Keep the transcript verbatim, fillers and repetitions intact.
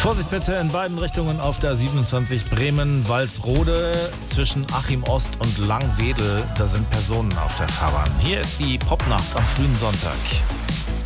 Vorsicht bitte in beiden Richtungen auf der siebenundzwanzig Bremen-Walsrode zwischen Achim Ost und Langwedel. Da sind Personen auf der Fahrbahn. Hier ist die Popnacht am frühen Sonntag.